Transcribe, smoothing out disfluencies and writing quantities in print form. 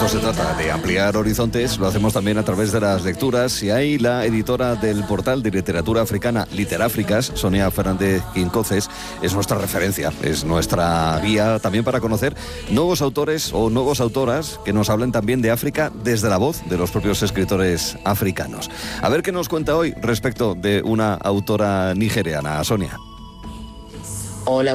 se trata de ampliar horizontes, lo hacemos también a través de las lecturas. Y ahí la editora del portal de literatura africana Literáfricas, Sonia Fernández Quincoces, es nuestra referencia, es nuestra guía también para conocer nuevos autores o nuevas autoras que nos hablen también de África desde la voz de los propios escritores africanos. A ver qué nos cuenta hoy respecto de una autora nigeriana, Sonia. Hola.